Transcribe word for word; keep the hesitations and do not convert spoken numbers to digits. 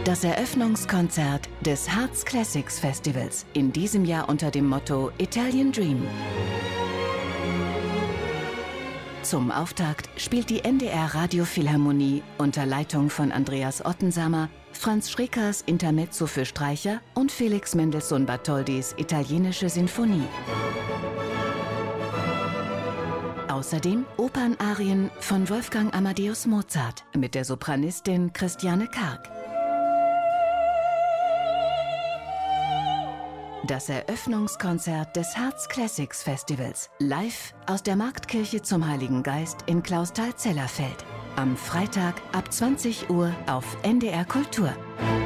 Das Eröffnungskonzert des Harz Classics Festivals, in diesem Jahr unter dem Motto Italian Dream. Zum Auftakt spielt die N D R Radiophilharmonie unter Leitung von Andreas Ottensamer, Franz Schreckers Intermezzo für Streicher und Felix Mendelssohn Bartholdis Italienische Sinfonie. Außerdem Opernarien von Wolfgang Amadeus Mozart mit der Sopranistin Christiane Karg. Das Eröffnungskonzert des Harz Classics Festivals, live aus der Marktkirche zum Heiligen Geist in Clausthal-Zellerfeld. Am Freitag ab zwanzig Uhr auf N D R Kultur.